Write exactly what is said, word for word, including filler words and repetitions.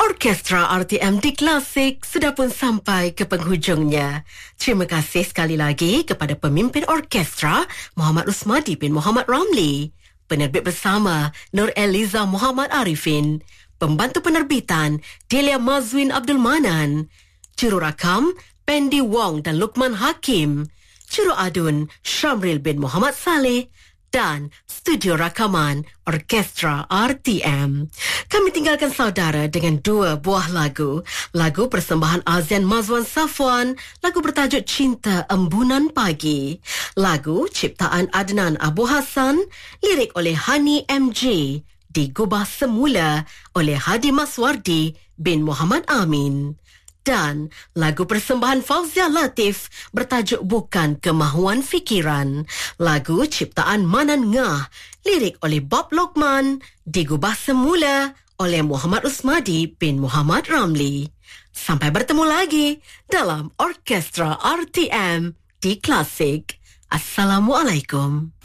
Orkestra R T M di Klasik sudah pun sampai ke penghujungnya. Terima kasih sekali lagi kepada pemimpin orkestra Muhammad Rusmadi bin Muhammad Ramli, penerbit bersama Nur Eliza Muhammad Arifin, pembantu penerbitan Delia Mazwin Abdul Manan, jururakam Pendi Wong dan Lukman Hakim, juru adun Syamril bin Muhammad Saleh, dan studio rakaman Orkestra R T M. Kami tinggalkan saudara dengan dua buah lagu. Lagu persembahan Azian Mazwan Safwan, lagu bertajuk Cinta Embunan Pagi. Lagu ciptaan Adnan Abu Hassan, lirik oleh Hani M J, digubah semula oleh Hadi Maswardi bin Muhammad Amin. Dan lagu persembahan Fauzia Latif bertajuk Bukan Kemahuan Fikiran. Lagu ciptaan Manan Ngah, lirik oleh Bob Lokman, digubah semula oleh Muhammad Rusmadi bin Muhammad Ramli. Sampai bertemu lagi dalam Orkestra R T M di Klasik. Assalamualaikum.